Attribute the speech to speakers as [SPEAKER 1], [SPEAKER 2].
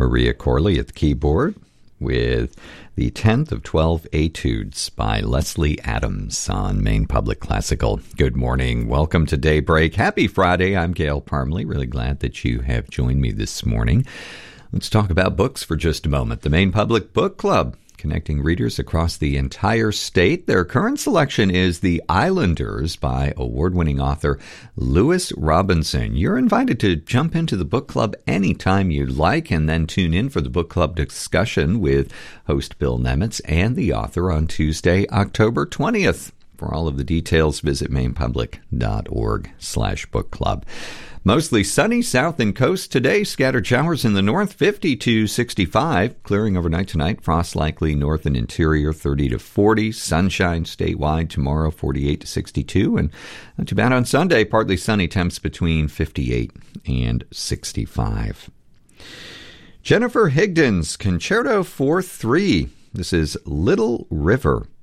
[SPEAKER 1] Maria Corley at the keyboard with the 10th of 12 Etudes by Leslie Adams on Maine Public Classical. Good morning. Welcome to Daybreak. Happy Friday. I'm Gail Parmley. Really glad that you have joined me this morning. Let's talk about books for just a moment. The Maine Public Book Club, connecting readers across the entire state. Their current selection is The Islanders by award-winning author Lewis Robinson. You're invited to jump into the book club anytime you'd like, and then tune in for the book club discussion with host Bill Nemitz and the author on Tuesday, October 20th. For all of the details, visit mainepublic.org/book club. Mostly sunny south and coast today. Scattered showers in the north, 50 to 65. Clearing overnight tonight. Frost likely north and interior, 30 to 40. Sunshine statewide tomorrow, 48 to 62. And not too bad on Sunday. Partly sunny, temps between 58 and 65. Jennifer Higdon's Concerto for 3. This is Little River.